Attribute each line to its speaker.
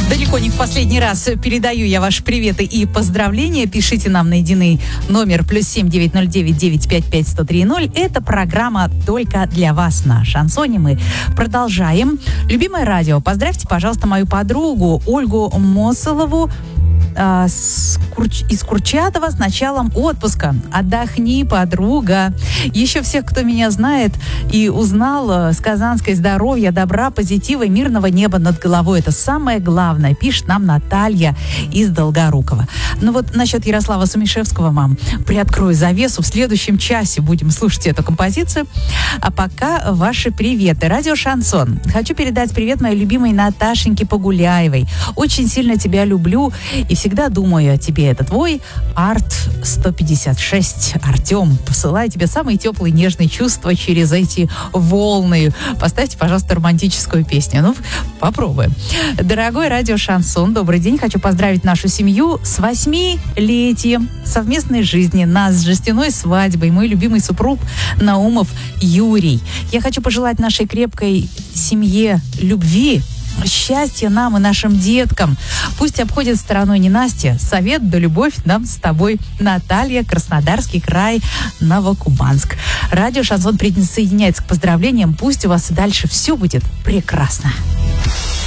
Speaker 1: Далеко не в последний раз передаю я ваши приветы и поздравления. Пишите нам на единый номер +7 909 955 1030. Это программа только для вас на Шансоне. Мы продолжаем. Любимое радио. Поздравьте, пожалуйста, мою подругу Ольгу Мосолову из Курчатова с началом отпуска. Отдохни, подруга. Еще всех, кто меня знает и узнал, с Казанской здоровья, добра, позитива и мирного неба над головой. Это самое главное, пишет нам Наталья из Долгорукова. Ну вот насчет Ярослава Сумишевского, мам, приоткрою завесу. В следующем часе будем слушать эту композицию. А пока ваши приветы. Радио Шансон. Хочу передать привет моей любимой Наташеньке Погуляевой. Очень сильно тебя люблю и всегда думаю о тебе. Это твой Арт-156 Артем. Посылаю тебе самые теплые нежные чувства через эти волны. Поставьте, пожалуйста, романтическую песню. Ну, попробуем. Дорогой радио Шансон, добрый день. Хочу поздравить нашу семью с 8-летием совместной жизни, нас с жестяной свадьбой. Мой любимый супруг Наумов Юрий. Я хочу пожелать нашей крепкой семье любви, счастья нам и нашим деткам. Пусть обходит стороной ненастье. Совет да любовь нам с тобой. Наталья, Краснодарский край, Новокубанск. Радио Шансон присоединяется к поздравлениям. Пусть у вас и дальше все будет прекрасно.